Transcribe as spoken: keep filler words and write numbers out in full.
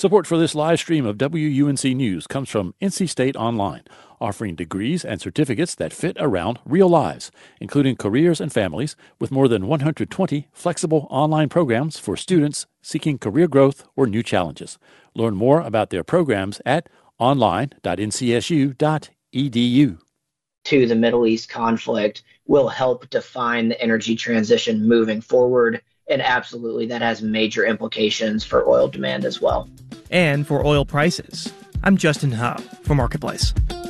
Support for this live stream of W U N C News comes from N C State Online, offering degrees and certificates that fit around real lives, including careers and families, with more than one hundred twenty flexible online programs for students seeking career growth or new challenges. Learn more about their programs at online dot n c s u dot e d u. To the Middle East conflict will help define the energy transition moving forward. And absolutely, that has major implications for oil demand as well. And for oil prices. I'm Justin Hub for Marketplace.